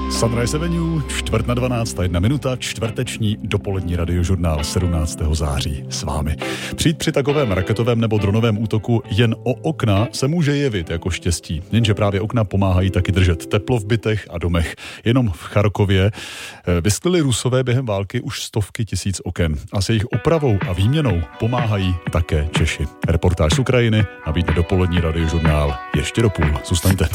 Sunrise Avenue, 11:45, čtvrteční dopolední radiožurnál 17. září s vámi. Přijít při takovém raketovém nebo dronovém útoku jen o okna se může jevit jako štěstí, jenže právě okna pomáhají taky držet teplo v bytech a domech. Jenom v Charkově vysklili Rusové během války už stovky tisíc oken a se jejich opravou a výměnou pomáhají také Češi. Reportáž z Ukrajiny nabídne dopolední radiožurnál ještě do půl. Zůstaňte.